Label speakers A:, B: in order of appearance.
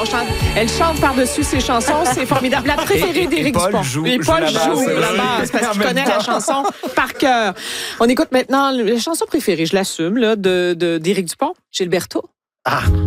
A: Elle chante par-dessus ses chansons. C'est formidable. La préférée d'Éric Dupont. Et Paul joue la base parce qu'il connaît la chanson par cœur. On écoute maintenant la chanson préférée, je l'assume, là, d'Éric Dupont, Gilberto.
B: Ah!